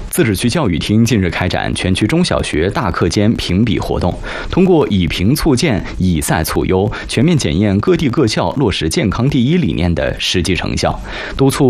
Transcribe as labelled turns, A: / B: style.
A: 自治区教育厅近日开展全区中小学大课间评比活动，通过以评促建、以赛促优，全面检验各地各校落实健康第一理念的实际成效，督促